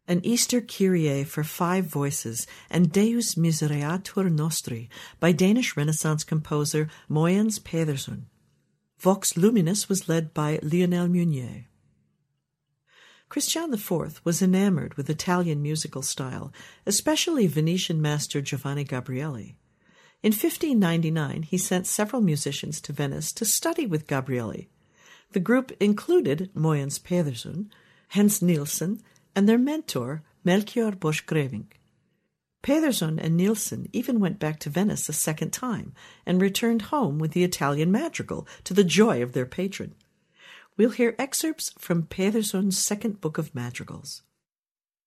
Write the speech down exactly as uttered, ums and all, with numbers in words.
An Easter Kyrie for five voices, and Deus Misereatur Nostri by Danish Renaissance composer Mogens Pedersen. Vox Luminis was led by Lionel Meunier. Christian the Fourth was enamored with Italian musical style, especially Venetian master Giovanni Gabrieli. In fifteen ninety-nine, he sent several musicians to Venice to study with Gabrieli. The group included Mogens Pedersen, Hans Nielsen, and their mentor, Melchior Borchgrevink. Pedersen and Nielsen even went back to Venice a second time and returned home with the Italian madrigal to the joy of their patron. We'll hear excerpts from Pedersen's second book of madrigals.